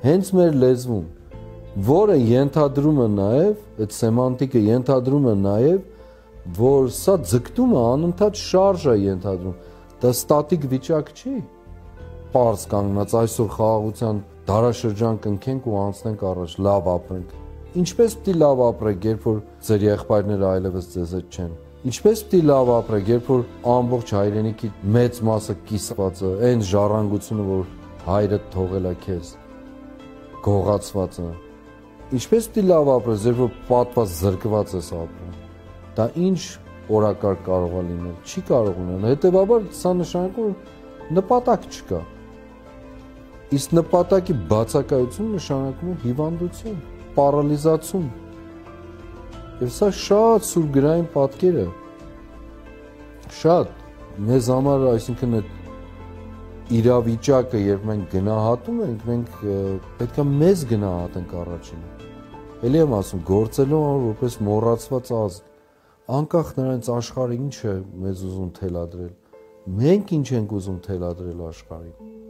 հենց մեր լեզվում, որը ենթադրում է նաև, այդ սեմանտիկը ենթադրում է նաև, որ սա ձգտումը անընդհատ շարժ է ենթադրում, դա ստատիկ վիճակ չի, պարզ կանգնած այսօր խաղաղության դարաշրջան կնքենք ու անցնենք առաջ, լավ ապրենք։ Ինչպես պիտի լավ ապրեք, երբ որ ձեր եղբայրները այլևս ձեզ հետ չեն։ Ինչպես պիտի լավ ապրեք, երբ որ ամբողջ հայրենիքի մեծ մասը կիսված է, այն ժառանգությունը, որ հայրդ թողել է քեզ, գողացված է։ Ինչպես պիտի լավ ապրես, երբ որ պատված զրկված ես ապրում։ Դա ինչ օրակարգ կարող է լինել, չի կարող լինել։ Հետևաբար սա նշանակում է նպատակ չկա։ Իսկ նպատակի բացակայություն նշանակում է հիվանդություն, պարալիզացում։ Եվ սա շատ սուրգրային պատկեր է։ Շատ մեզ համար, այսինքն այդ իրավիճակը, երբ մենք գնահատում ենք, մենք պետք է մեզ գնահատենք առաջինը։ Էլի եմ ասում, գործելով որպես մոռացված ազգ, անկախ նրանից աշխարհը ինչ է մեզ ուզում թելադրել, մենք ինչ ենք ուզում թելադրել աշխարհին։